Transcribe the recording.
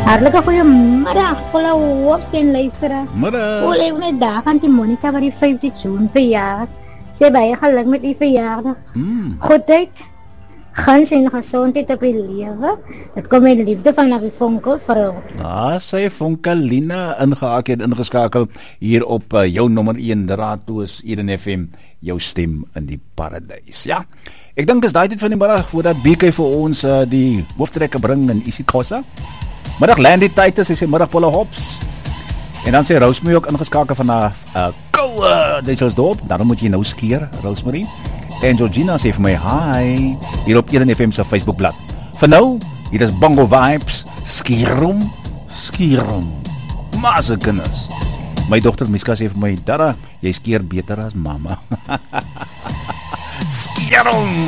Hartelijke goeiemiddag, volle hoofs en luisteraar. Middag. Hoe leef net dag aan die Monica wat die 5de June verjaar. Sê baie geluk met die verjaardag. Goedheid, guns en gezondheid op die lewe. Dit kom met liefde van die vonkelvrou. Sy Vonkelina ingeskakel hier op jou nommer 1 Raadloos Eden FM, jou stem in die paradys. Ja, ek dink is daai tyd van die middag voordat BK vir ons die hooftrekke bring in isiXhosa. Middag Landy Titus, hy sê middag Paula Hobbs. En dan sê Rosemary ook ingeskakel van koue Duitsersdorp. Daarom moet jy nou skeer, Rosemary. En Georgina sê vir my hi hier op Eden FM se Facebookblad. Vir nou, hier is Bongo Vibes, skierom. Maase kinders. My dogter Miska sê vir my, Dada, jy skeer beter as mamma. Skierom.